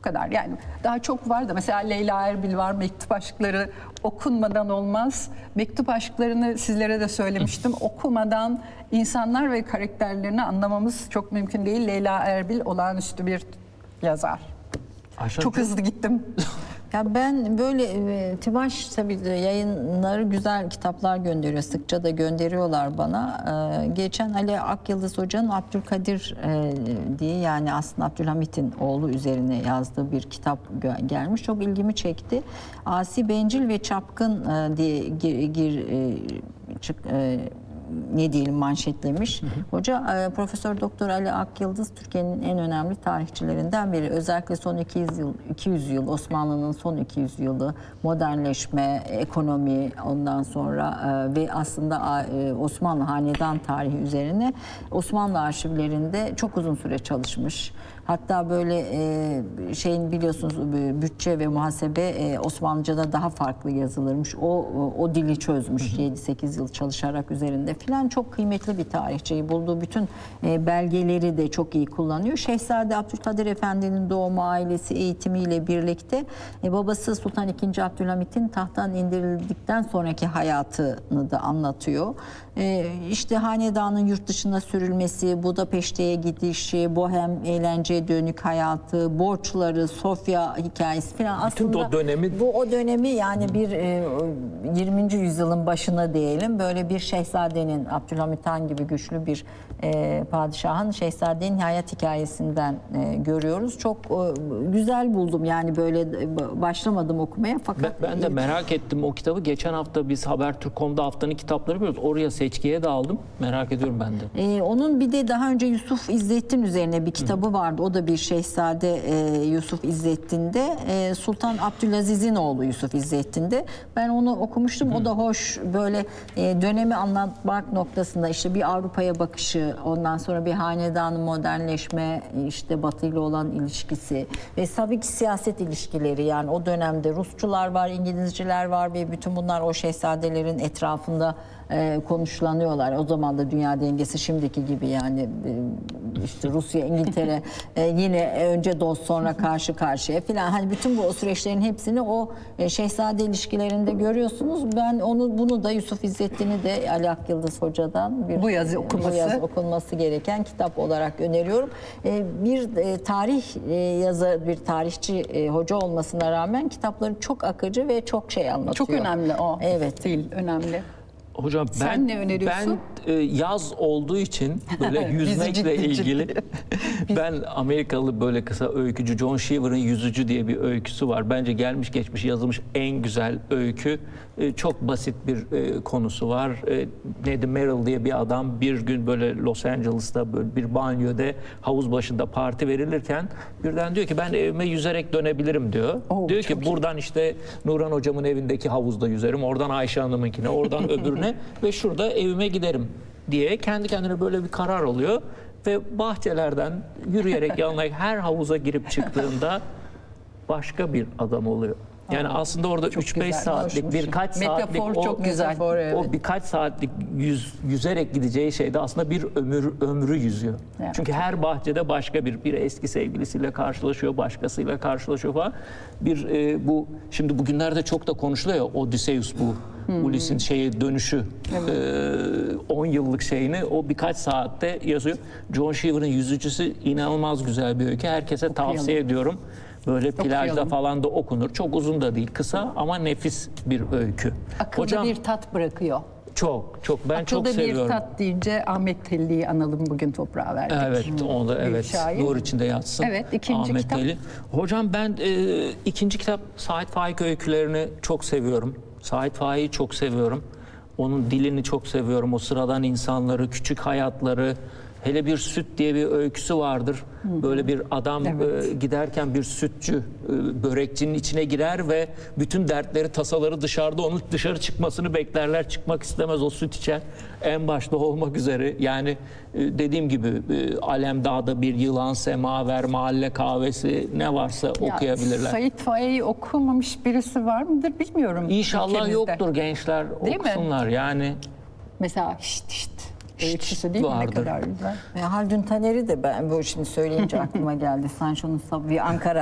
kadar. Yani daha çok var da mesela Leyla Erbil var, mektup aşkları okunmadan olmaz. Mektup aşklarını sizlere de söylemiştim. Okumadan insanlar ve karakterlerini anlamamız çok mümkün değil. Leyla Erbil olağanüstü bir yazar. Çok hızlı gittim. Ya ben böyle Tivaş tabii yayınları güzel kitaplar gönderiyor. Sıkça da gönderiyorlar bana. Geçen Ali Akyıldız Hoca'nın Abdülkadir diye, yani aslında Abdülhamit'in oğlu üzerine yazdığı bir kitap gelmiş. Çok ilgimi çekti. Asi, bencil ve çapkın diye ne diyelim manşetlemiş. Hoca Profesör Doktor Ali Akyıldız Türkiye'nin en önemli tarihçilerinden biri. Özellikle son 200 yıl Osmanlı'nın son 200 yılı modernleşme, ekonomi, ondan sonra ve aslında Osmanlı hanedan tarihi üzerine Osmanlı arşivlerinde çok uzun süre çalışmış. Hatta böyle şeyin biliyorsunuz bütçe ve muhasebe Osmanlıca'da daha farklı yazılırmış. O dili çözmüş 7-8 yıl çalışarak üzerinde filan. Çok kıymetli bir tarihçi. Bulduğu bütün belgeleri de çok iyi kullanıyor. Şehzade Abdülkadir Efendi'nin doğumu, ailesi, eğitimiyle birlikte babası Sultan II. Abdülhamit'in tahttan indirildikten sonraki hayatını da anlatıyor. İşte hanedanın yurt dışına sürülmesi, Budapeşte'ye gidişi, bohem eğlenceye dönük hayatı, borçları, Sofya hikayesi falan, aslında o dönemi yani bir 20. yüzyılın başına diyelim, böyle bir şehzadenin, Abdülhamit Han gibi güçlü bir padişahın, şehzadenin hayat hikayesinden görüyoruz. Çok güzel buldum yani, böyle başlamadım okumaya fakat ben de merak ettim o kitabı. Geçen hafta biz Habertürk.com'da haftanın kitapları biliyoruz. Oraya seçkiye de aldım. Merak ediyorum ben de. Onun bir de daha önce Yusuf İzzettin üzerine bir kitabı vardı. O da bir şehzade Yusuf İzzettin'de. Sultan Abdülaziz'in oğlu Yusuf İzzettin'de. Ben onu okumuştum. O da hoş, böyle dönemi anlatmak noktasında işte bir Avrupa'ya bakışı, ondan sonra bir hanedanın modernleşme, işte Batı ile olan ilişkisi ve tabii ki siyaset ilişkileri, yani o dönemde Rusçular var, İngilizciler var ve bütün bunlar o şehzadelerin etrafında konuşlanıyorlar. O zaman da dünya dengesi şimdiki gibi, yani işte Rusya, İngiltere yine önce dost sonra karşı karşıya filan. Hani bütün bu süreçlerin hepsini o şehzade ilişkilerinde görüyorsunuz. Ben bunu da Yusuf İzzettin'i de Ali Akyıldız Hoca'dan bu yazı okunması gereken kitap olarak öneriyorum. Bir tarih yazarı, bir tarihçi hoca olmasına rağmen kitapları çok akıcı ve çok şey anlatıyor. Çok önemli o. Evet. Değil, önemli. Hocam Sen ne öneriyorsun? Ben yaz olduğu için böyle yüzmekle ilgili ben Amerikalı böyle kısa öykücü John Cheever'ın Yüzücü diye bir öyküsü var. Bence gelmiş geçmiş yazılmış en güzel öykü. Çok basit bir konusu var. Neydi, Merrill diye bir adam bir gün böyle Los Angeles'ta böyle bir banyoda havuz başında parti verilirken birden diyor ki ben evime yüzerek dönebilirim diyor. Diyor ki buradan işte Nurhan hocamın evindeki havuzda yüzerim, oradan Ayşe Hanım'ınkine, oradan öbürüne ve şurada evime giderim diye kendi kendine böyle bir karar alıyor ve bahçelerden yürüyerek yanına her havuza girip çıktığında başka bir adam oluyor. Yani aslında orada 3-5 saatlik, birkaç saatlik çok güzel. O birkaç saatlik yüzerek gideceği şeyde aslında bir ömrü yüzüyor. Evet. Çünkü her bahçede başka bir eski sevgilisiyle karşılaşıyor, başkasıyla karşılaşıyor falan. Bu şimdi bugünlerde çok da konuşuluyor ya, Odysseus bu. Ulysses'in dönüşü, 10 yıllık şeyini o birkaç saatte yazıyor. John Cheever'ın Yüzücüsü inanılmaz güzel bir öykü. Herkese tavsiye ediyorum. Böyle plajda falan da okunur. Çok uzun da değil, kısa ama nefis bir öykü. Akılda Hocam, bir tat bırakıyor. Çok ben çok seviyorum. Akılda bir tat deyince Ahmet Telli'yi analım, bugün toprağa verdik. Evet, onu da nur içinde yatsın. Evet, ikinci Ahmet kitap. Telli. Hocam ben ikinci kitap Sait Faik öykülerini çok seviyorum. Sait Faik'i çok seviyorum. Onun dilini çok seviyorum. O sıradan insanları, küçük hayatları. Hele bir Süt diye bir öyküsü vardır. Böyle bir adam giderken bir sütçü, börekçinin içine girer ve bütün dertleri, tasaları dışarıda, onun dışarı çıkmasını beklerler. Çıkmak istemez, o süt içer. En başta olmak üzere. Yani dediğim gibi Alemdağ'da bir yılan, semaver, mahalle kahvesi, ne varsa okuyabilirler. Sait Faik'i okumamış birisi var mıdır bilmiyorum. İnşallah ülkemizde. Yoktur, gençler değil okusunlar mi? Yani. Mesela şşt öyküsü değil mi? Ne kadar güzel. Haldun Taner'i de ben bu şimdi söyleyince aklıma geldi. Sancho'nun bir Ankara